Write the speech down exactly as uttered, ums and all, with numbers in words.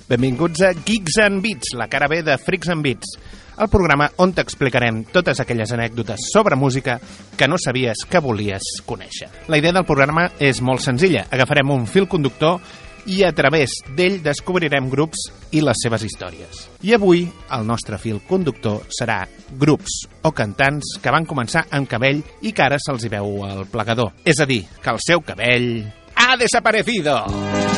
Benvinguts a Geeks and Beats, la cara B de Freaks and Beats, el programa on t'explicarem totes aquelles anècdotes sobre música que no sabies que volies conèixer. La idea del programa és molt senzilla. Agafarem un fil conductor i a través d'ell descobrirem grups i les seves històries. I avui el nostre fil conductor serà grups o cantants que van començar amb cabell i que ara se'ls hi veu el plegador. És a dir, que el seu cabell ha desaparecido!